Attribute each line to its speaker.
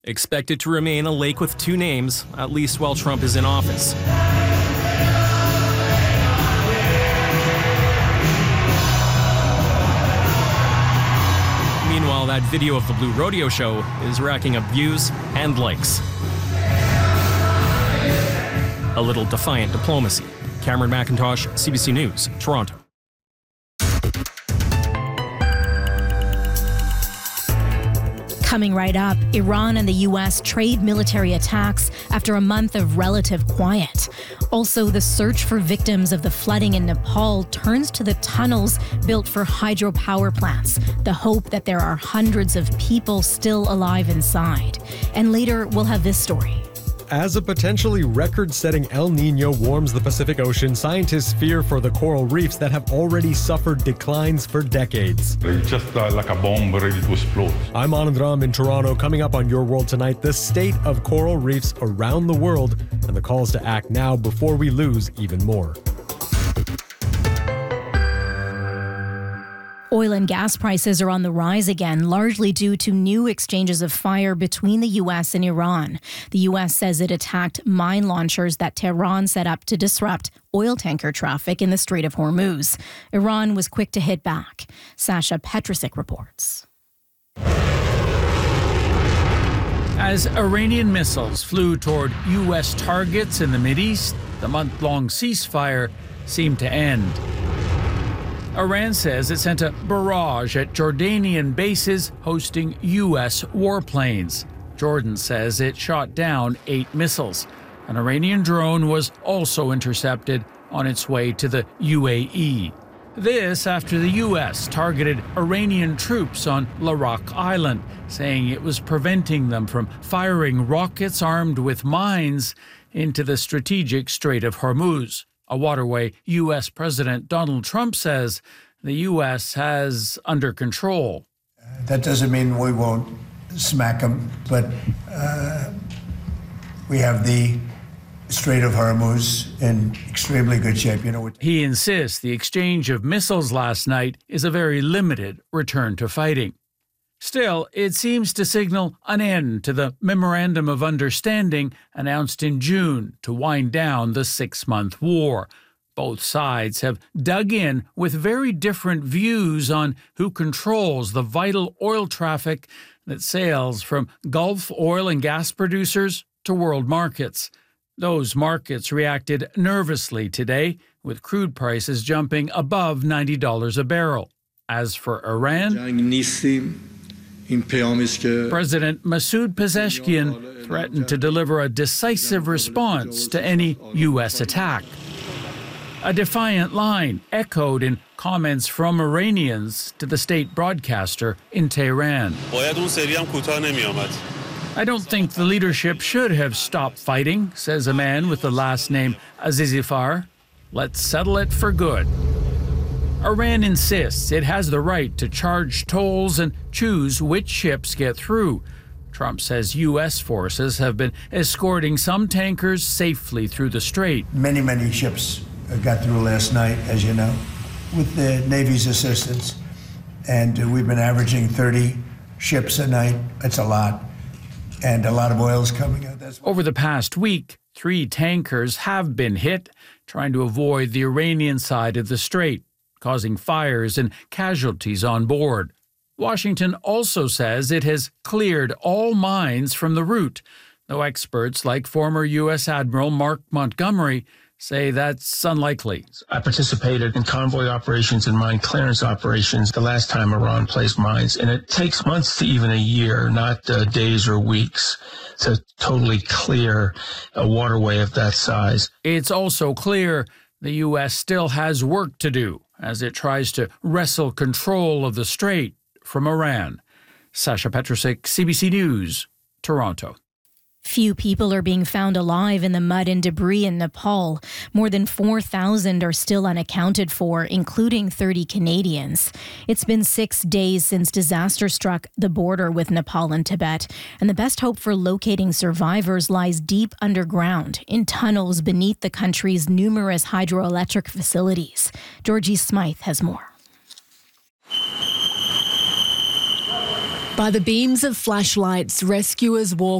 Speaker 1: expected to remain a lake with two names, at least while Trump is in office. Meanwhile, that video of the Blue Rodeo show is racking up views and likes. A little defiant diplomacy. Cameron McIntosh, CBC News, Toronto.
Speaker 2: Coming right up, Iran and the U.S. trade military attacks after a month of relative quiet. Also, the search for victims of the flooding in Nepal turns to the tunnels built for hydropower plants, the hope that there are hundreds of people still alive inside. And later, we'll have this story.
Speaker 3: As a potentially record-setting El Niño warms the Pacific Ocean, scientists fear for the coral reefs that have already suffered declines for decades.
Speaker 4: It's just like a bomb ready to explode.
Speaker 3: I'm Anand Ram in Toronto. Coming up on Your World Tonight, the state of coral reefs around the world and the calls to act now before we lose even more.
Speaker 2: Oil and gas prices are on the rise again, largely due to new exchanges of fire between the U.S. and Iran. The U.S. says it attacked mine launchers that Tehran set up to disrupt oil tanker traffic in the Strait of Hormuz. Iran was quick to hit back. Sasha Petrusik reports.
Speaker 5: As Iranian missiles flew toward U.S. targets in the Mideast, the month-long ceasefire seemed to end. Iran says it sent a barrage at Jordanian bases hosting U.S. warplanes. Jordan says it shot down 8 missiles. An Iranian drone was also intercepted on its way to the UAE. This after the U.S. targeted Iranian troops on Larak Island, saying it was preventing them from firing rockets armed with mines into the strategic Strait of Hormuz, a waterway U.S. President Donald Trump says the U.S. has under control.
Speaker 6: That doesn't mean we won't smack them, but we have the Strait of Hormuz in extremely good shape.
Speaker 5: He insists the exchange of missiles last night is a very limited return to fighting. Still, it seems to signal an end to the Memorandum of Understanding announced in June to wind down the 6-month war. Both sides have dug in with very different views on who controls the vital oil traffic that sails from Gulf oil and gas producers to world markets. Those markets reacted nervously today, with crude prices jumping above $90 a barrel. As for Iran, President Masoud Pezeshkian threatened to deliver a decisive response to any U.S. attack. A defiant line echoed in comments from Iranians to the state broadcaster in Tehran. I don't think the leadership should have stopped fighting, says a man with the last name Azizifar. Let's settle it for good. Iran insists it has the right to charge tolls and choose which ships get through. Trump says U.S. forces have been escorting some tankers safely through the strait.
Speaker 6: Many ships got through last night, as you know, with the Navy's assistance. And we've been averaging 30 ships a night. That's a lot. And a lot of oil is coming out.
Speaker 5: Over the past week, 3 tankers have been hit, trying to avoid the Iranian side of the strait, causing fires and casualties on board. Washington also says it has cleared all mines from the route, though experts like former U.S. Admiral Mark Montgomery say that's unlikely.
Speaker 7: I participated in convoy operations and mine clearance operations the last time Iran placed mines, and it takes months to even a year, not days or weeks, to totally clear a waterway of that size.
Speaker 5: It's also clear the U.S. still has work to do as it tries to wrestle control of the strait from Iran. Sasha Petrusik, CBC News, Toronto.
Speaker 2: Few people are being found alive in the mud and debris in Nepal. More than 4,000 are still unaccounted for, including 30 Canadians. It's been 6 days since disaster struck the border with Nepal and Tibet, and the best hope for locating survivors lies deep underground, in tunnels beneath the country's numerous hydroelectric facilities. Georgie Smythe has more.
Speaker 8: By the beams of flashlights, rescuers walk